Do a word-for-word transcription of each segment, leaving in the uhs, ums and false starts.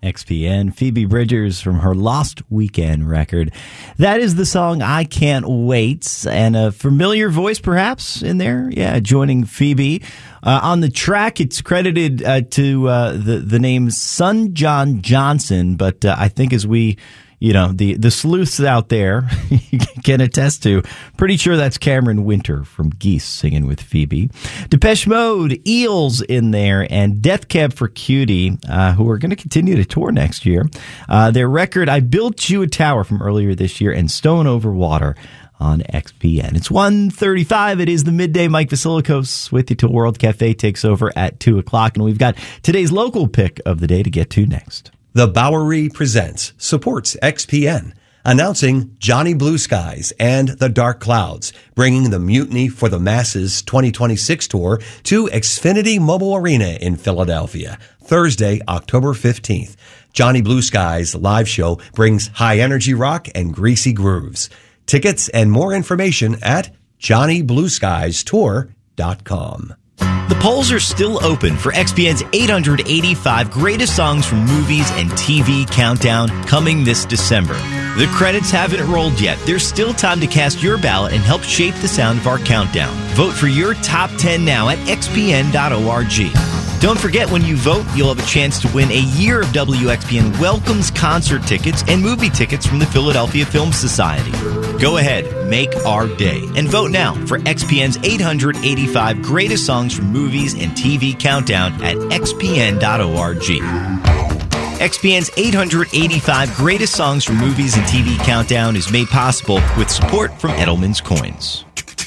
X P N. Phoebe Bridgers from her Lost Weekend record. That is the song I Can't Wait. And a familiar voice perhaps in there. Yeah, joining Phoebe. Uh, on the track, it's credited uh, to uh, the, the name Son John Johnson. But uh, I think as we... You know, the, the sleuths out there you can attest to. Pretty sure that's Cameron Winter from Geese singing with Phoebe. Depeche Mode, Eels in there, and Death Cab for Cutie, uh, who are going to continue to tour next year. Uh, their record, I Built You a Tower from earlier this year, and Stone Over Water on X P N. It's one thirty-five. It is the midday. Mike Vasilikos with you till World Cafe takes over at two o'clock. And we've got today's local pick of the day to get to next. The Bowery Presents supports X P N, announcing Johnny Blue Skies and the Dark Clouds, bringing the Mutiny for the Masses twenty twenty-six tour to Xfinity Mobile Arena in Philadelphia, Thursday, October fifteenth. Johnny Blue Skies live show brings high energy rock and greasy grooves. Tickets and more information at johnny blue skies tour dot com. The polls are still open for X P N's eight hundred eighty-five Greatest Songs from Movies and T V Countdown coming this December. The credits haven't rolled yet. There's still time to cast your ballot and help shape the sound of our countdown. Vote for your top ten now at x p n dot org. Don't forget, when you vote, you'll have a chance to win a year of W X P N Welcomes concert tickets and movie tickets from the Philadelphia Film Society. Go ahead, make our day, and vote now for X P N's eight hundred eighty-five Greatest Songs from Movies and T V Countdown at x p n dot org. X P N's eight hundred eighty-five Greatest Songs from Movies and T V Countdown is made possible with support from Edelman's Coins.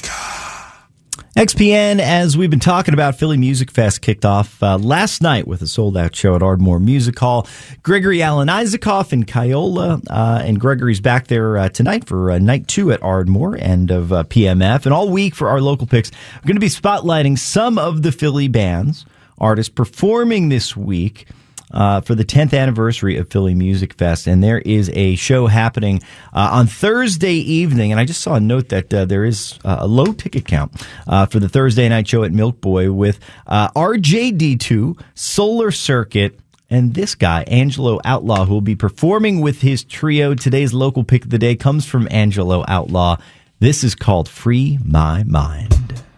X P N, as we've been talking about, Philly Music Fest kicked off uh, last night with a sold-out show at Ardmore Music Hall. Gregory Alan Isaacoff and Kiola, uh, and Gregory's back there uh, tonight for uh, night two at Ardmore, end of uh, P M F. And all week for our local picks, we're going to be spotlighting some of the Philly bands, artists performing this week Uh, for the tenth anniversary of Philly Music Fest. And there is a show happening uh, on Thursday evening. And I just saw a note that uh, there is uh, a low ticket count uh, for the Thursday night show at Milk Boy with uh, R J D two, Solar Circuit, and this guy, Angelo Outlaw, who will be performing with his trio. Today's local pick of the day comes from Angelo Outlaw. This is called Free My Mind.